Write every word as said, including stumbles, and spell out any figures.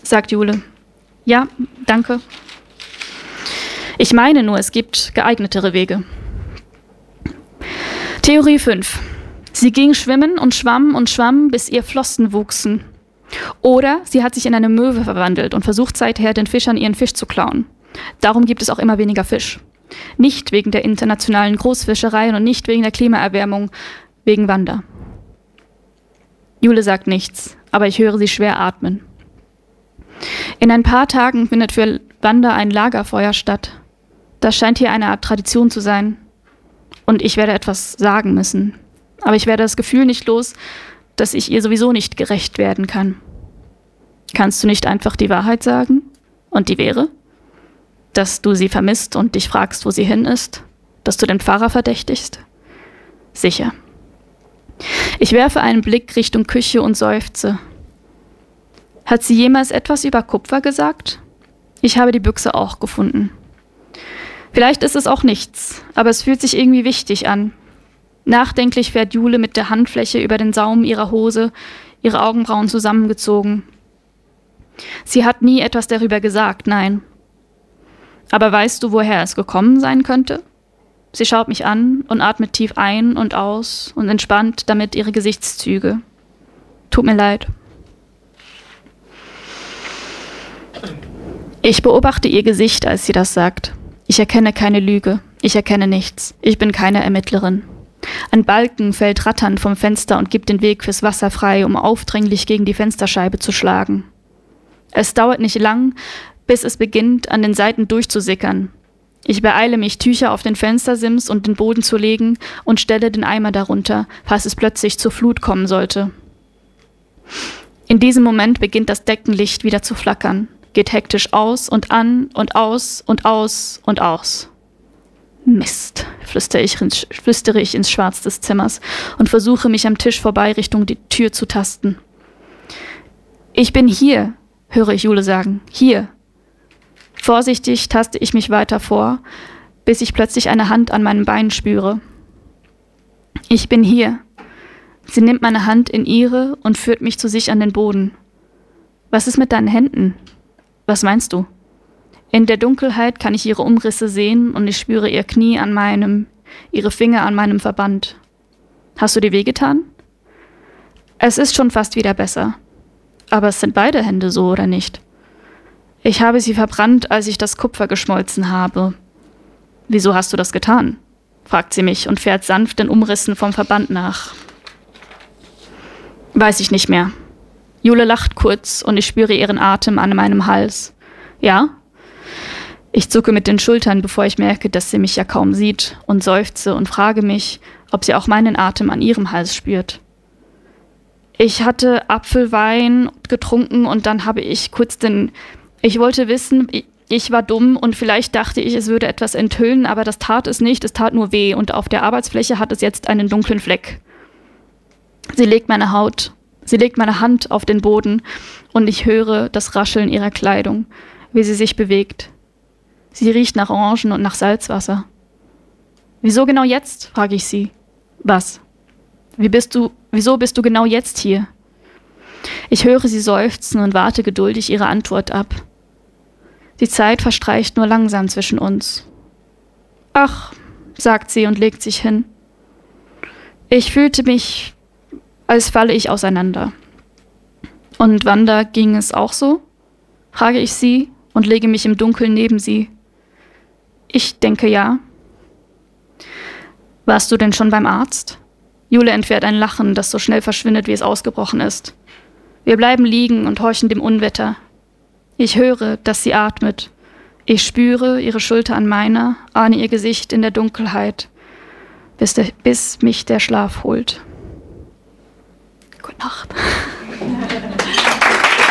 sagt Jule. Ja, danke. Ich meine nur, es gibt geeignetere Wege. Theorie fünf. Sie ging schwimmen und schwamm und schwamm, bis ihr Flossen wuchsen. Oder sie hat sich in eine Möwe verwandelt und versucht seither, den Fischern ihren Fisch zu klauen. Darum gibt es auch immer weniger Fisch. Nicht wegen der internationalen Großfischerei und nicht wegen der Klimaerwärmung, wegen Wanda. Jule sagt nichts, aber ich höre sie schwer atmen. In ein paar Tagen findet für Wanda ein Lagerfeuer statt. Das scheint hier eine Art Tradition zu sein. Und ich werde etwas sagen müssen. Aber ich werde das Gefühl nicht los, dass ich ihr sowieso nicht gerecht werden kann. Kannst du nicht einfach die Wahrheit sagen? Und die wäre? Dass du sie vermisst und dich fragst, wo sie hin ist? Dass du den Pfarrer verdächtigst? Sicher. Ich werfe einen Blick Richtung Küche und seufze. Hat sie jemals etwas über Kupfer gesagt? Ich habe die Büchse auch gefunden. Vielleicht ist es auch nichts, aber es fühlt sich irgendwie wichtig an. Nachdenklich fährt Jule mit der Handfläche über den Saum ihrer Hose, ihre Augenbrauen zusammengezogen. Sie hat nie etwas darüber gesagt, nein. Aber weißt du, woher es gekommen sein könnte? Sie schaut mich an und atmet tief ein und aus und entspannt damit ihre Gesichtszüge. Tut mir leid. Ich beobachte ihr Gesicht, als sie das sagt. Ich erkenne keine Lüge. Ich erkenne nichts. Ich bin keine Ermittlerin. Ein Balken fällt ratternd vom Fenster und gibt den Weg fürs Wasser frei, um aufdringlich gegen die Fensterscheibe zu schlagen. Es dauert nicht lang, bis es beginnt, an den Seiten durchzusickern. Ich beeile mich, Tücher auf den Fenstersims und den Boden zu legen und stelle den Eimer darunter, falls es plötzlich zur Flut kommen sollte. In diesem Moment beginnt das Deckenlicht wieder zu flackern, geht hektisch aus und an und aus und aus und aus. Mist, flüstere ich, flüstere ich ins Schwarz des Zimmers und versuche, mich am Tisch vorbei Richtung die Tür zu tasten. Ich bin hier, höre ich Jule sagen. Hier. Vorsichtig taste ich mich weiter vor, bis ich plötzlich eine Hand an meinem Bein spüre. Ich bin hier. Sie nimmt meine Hand in ihre und führt mich zu sich an den Boden. Was ist mit deinen Händen? Was meinst du? In der Dunkelheit kann ich ihre Umrisse sehen und ich spüre ihr Knie an meinem, ihre Finger an meinem Verband. Hast du dir wehgetan? Es ist schon fast wieder besser. Aber es sind beide Hände so, oder nicht? Ich habe sie verbrannt, als ich das Kupfer geschmolzen habe. Wieso hast du das getan? Fragt sie mich und fährt sanft den Umrissen vom Verband nach. Weiß ich nicht mehr. Jule lacht kurz und ich spüre ihren Atem an meinem Hals. Ja? Ich zucke mit den Schultern, bevor ich merke, dass sie mich ja kaum sieht, und seufze und frage mich, ob sie auch meinen Atem an ihrem Hals spürt. Ich hatte Apfelwein getrunken und dann habe ich kurz den... Ich wollte wissen, ich war dumm und vielleicht dachte ich, es würde etwas enthüllen, aber das tat es nicht, es tat nur weh und auf der Arbeitsfläche hat es jetzt einen dunklen Fleck. Sie legt meine Haut, sie legt meine Hand auf den Boden und ich höre das Rascheln ihrer Kleidung, wie sie sich bewegt. Sie riecht nach Orangen und nach Salzwasser. Wieso genau jetzt? Frage ich sie. Was? Wie bist du, wieso bist du genau jetzt hier? Ich höre sie seufzen und warte geduldig ihre Antwort ab. Die Zeit verstreicht nur langsam zwischen uns. Ach, sagt sie und legt sich hin. Ich fühlte mich, als falle ich auseinander. Und Wanda ging es auch so? Frage ich sie und lege mich im Dunkeln neben sie. Ich denke ja. Warst du denn schon beim Arzt? Jule entfährt ein Lachen, das so schnell verschwindet, wie es ausgebrochen ist. Wir bleiben liegen und horchen dem Unwetter. Ich höre, dass sie atmet. Ich spüre ihre Schulter an meiner, ahne ihr Gesicht in der Dunkelheit, bis, der, bis mich der Schlaf holt. Gute Nacht.